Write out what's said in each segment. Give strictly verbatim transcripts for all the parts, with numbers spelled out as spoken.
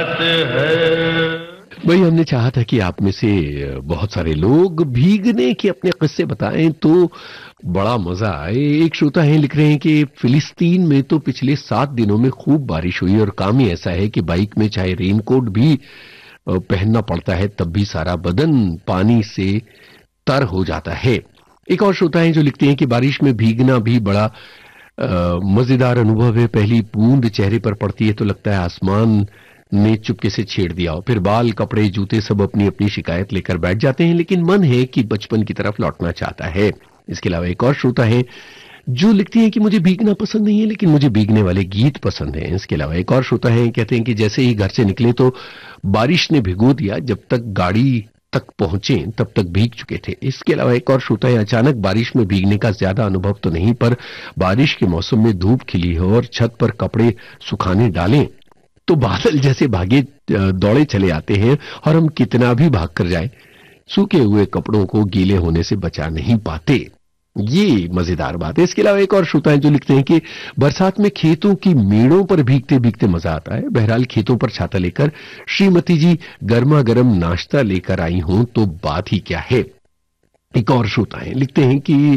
भाई हमने चाहा था कि आप में से बहुत सारे लोग भीगने के अपने किस्से बताएं तो बड़ा मजा आए। एक श्रोता है लिख रहे हैं कि फिलिस्तीन में तो पिछले सात दिनों में खूब बारिश हुई और काम ही ऐसा है कि बाइक में चाहे रेनकोट भी पहनना पड़ता है तब भी सारा बदन पानी से तर हो जाता है। एक और श्रोता है जो लिखते हैं कि बारिश में भीगना भी बड़ा मजेदार अनुभव है। पहली बूंद चेहरे पर पड़ती है तो लगता है आसमान ने चुपके से छेड़ दिया हो। फिर बाल कपड़े जूते सब अपनी अपनी शिकायत लेकर बैठ जाते हैं, लेकिन मन है कि बचपन की तरफ लौटना चाहता है। इसके अलावा एक और श्रोता है जो लिखती हैं कि मुझे भीगना पसंद नहीं है लेकिन मुझे भीगने वाले गीत पसंद हैं। इसके अलावा एक और श्रोता है कहते हैं कि जैसे ही घर से निकले तो बारिश ने भिगो दिया, जब तक गाड़ी तक पहुंचे तब तक भीग चुके थे। इसके अलावा एक और श्रोता है अचानक बारिश में भीगने का ज्यादा अनुभव तो नहीं, पर बारिश के मौसम में धूप खिली हो और छत पर कपड़े सुखाने डालें तो बादल जैसे भागे दौड़े चले आते हैं और हम कितना भी भाग कर जाए सूखे हुए कपड़ों को गीले होने से बचा नहीं पाते। ये मजेदार बात है। इसके अलावा एक और श्रोता है जो लिखते हैं कि बरसात में खेतों की मेड़ों पर भीगते भीगते मजा आता है। बहरहाल खेतों पर छाता लेकर श्रीमती जी गर्मा गर्म नाश्ता लेकर आई हूं तो बात ही क्या है। एक और श्रोता है लिखते हैं कि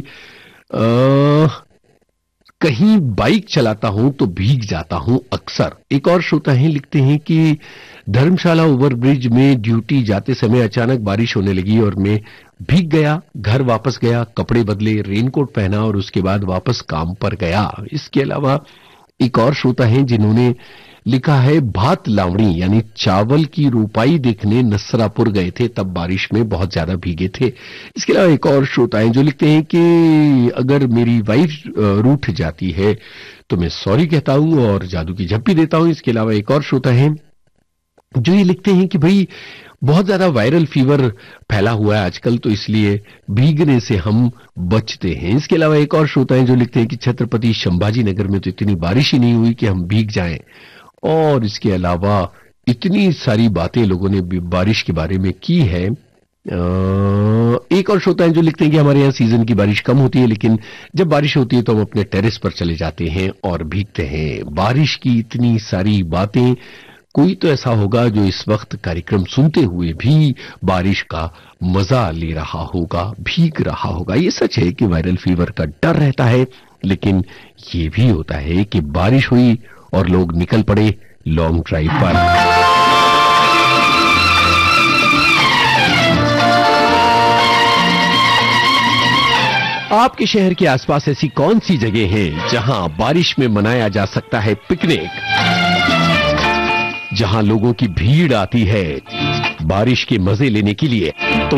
आ, कहीं बाइक चलाता हूं तो भीग जाता हूं अक्सर। एक और श्रोता है लिखते हैं कि धर्मशाला ओवरब्रिज में ड्यूटी जाते समय अचानक बारिश होने लगी और मैं भीग गया। घर वापस गया, कपड़े बदले, रेनकोट पहना और उसके बाद वापस काम पर गया। इसके अलावा एक और श्रोता है जिन्होंने लिखा है भात लावणी यानी चावल की रोपाई देखने नसरापुर गए थे, तब बारिश में बहुत ज्यादा भीगे थे। इसके अलावा एक और श्रोता है जो लिखते हैं कि अगर मेरी वाइफ रूठ जाती है तो मैं सॉरी कहता हूं और जादू की झप्पी देता हूं। इसके अलावा एक और श्रोता है जो ये लिखते हैं कि भाई बहुत ज्यादा वायरल फीवर फैला हुआ है आजकल तो इसलिए भीगने से हम बचते हैं। इसके अलावा एक और श्रोता है जो लिखते हैं कि छत्रपति संभाजी नगर में तो इतनी बारिश ही नहीं हुई कि हम भीग जाएं। और इसके अलावा इतनी सारी बातें लोगों ने बारिश के बारे में की है। एक और श्रोता है जो लिखते हैं कि हमारे यहाँ सीजन की बारिश कम होती है लेकिन जब बारिश होती है तो हम अपने टेरेस पर चले जाते हैं और भीगते हैं। बारिश की इतनी सारी बातें, कोई तो ऐसा होगा जो इस वक्त कार्यक्रम सुनते हुए भी बारिश का मजा ले रहा होगा, भीग रहा होगा। ये सच है कि वायरल फीवर का डर रहता है लेकिन ये भी होता है कि बारिश हुई और लोग निकल पड़े लॉन्ग ड्राइव पर। आपके शहर के आसपास ऐसी कौन सी जगह है जहां बारिश में मनाया जा सकता है पिकनिक, जहां लोगों की भीड़ आती है बारिश के मजे लेने के लिए? तो